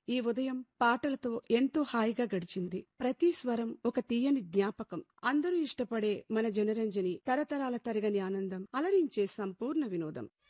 ఈ ఉదయం పాటలతో ఎంతో హాయిగా గడిచింది. ప్రతి స్వరం ఒక తీయని జ్ఞాపకం. అందరూ ఇష్టపడే మన జనరంజని తరతరాల తరగని ఆనందం, అలరించే సంపూర్ణ వినోదం.